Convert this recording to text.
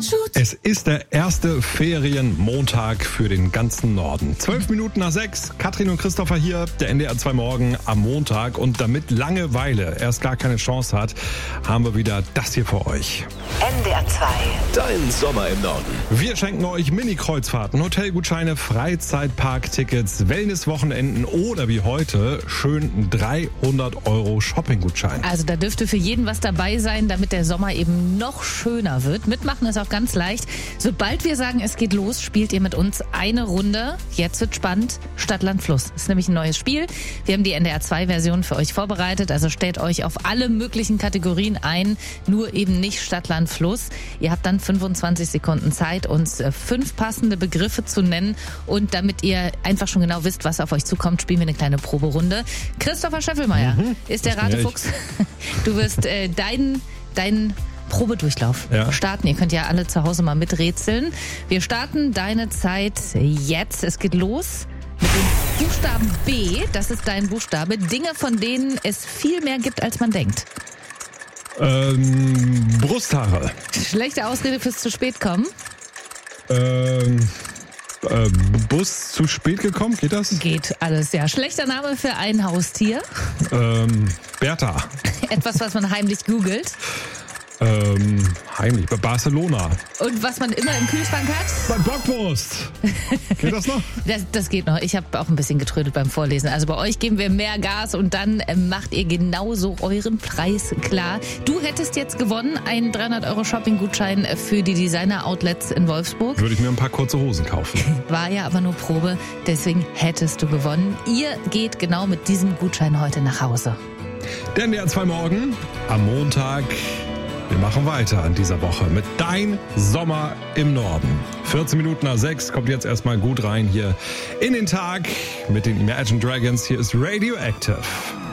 Es ist der erste Ferienmontag für den ganzen Norden. 12 Minuten nach 6. Katrin und Christopher hier, der NDR 2 Morgen am Montag. Und damit Langeweile erst gar keine Chance hat, haben wir wieder das hier für euch. NDR 2. Dein Sommer im Norden. Wir schenken euch Mini-Kreuzfahrten, Hotelgutscheine, Freizeitparktickets, Wellnesswochenenden oder wie heute schön 300 € Shoppinggutschein. Also da dürfte für jeden was dabei sein, damit der Sommer eben noch schöner wird. Mitmachen ist auch ganz leicht. Sobald wir sagen, es geht los, spielt ihr mit uns eine Runde. Jetzt wird spannend. Stadt, Land, Fluss. Das ist nämlich ein neues Spiel. Wir haben die NDR 2-Version für euch vorbereitet. Also stellt euch auf alle möglichen Kategorien ein. Nur eben nicht Stadt, Land, Fluss. Ihr habt dann 25 Sekunden Zeit, uns 5 passende Begriffe zu nennen. Und damit ihr einfach schon genau wisst, was auf euch zukommt, spielen wir eine kleine Proberunde. Christopher Scheffelmeier ist der Ratefuchs. Du wirst deinen Probedurchlauf starten. Ihr könnt ja alle zu Hause mal miträtseln. Wir starten deine Zeit jetzt. Es geht los mit dem Buchstaben B. Das ist dein Buchstabe. Dinge, von denen es viel mehr gibt, als man denkt. Brusthaare. Schlechte Ausrede fürs zu spät kommen. Bus zu spät gekommen, geht das? Geht alles, ja. Schlechter Name für ein Haustier. Bertha. Etwas, was man heimlich googelt. Heimlich, bei Barcelona. Und was man immer im Kühlschrank hat? Bockwurst. Geht das noch? Das geht noch. Ich habe auch ein bisschen getrödelt beim Vorlesen. Also bei euch geben wir mehr Gas und dann macht ihr genauso euren Preis klar. Du hättest jetzt gewonnen einen 300 € Shopping-Gutschein für die Designer-Outlets in Wolfsburg. Würde ich mir ein paar kurze Hosen kaufen. War ja aber nur Probe, deswegen hättest du gewonnen. Ihr geht genau mit diesem Gutschein heute nach Hause. Der NDR 2 Morgen am Montag. Wir machen weiter an dieser Woche mit Dein Sommer im Norden. 14 Minuten nach 6 kommt jetzt erstmal gut rein hier in den Tag mit den Imagine Dragons. Hier ist Radioactive.